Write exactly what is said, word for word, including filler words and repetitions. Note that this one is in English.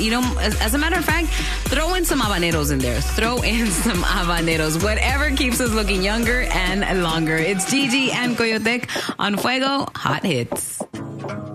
you know, as, as a matter of fact, throw in some habaneros in there. Throw in some habaneros. Whatever keeps us looking younger and longer. It's Gigi and Coyotec on Fuego Hot Hits.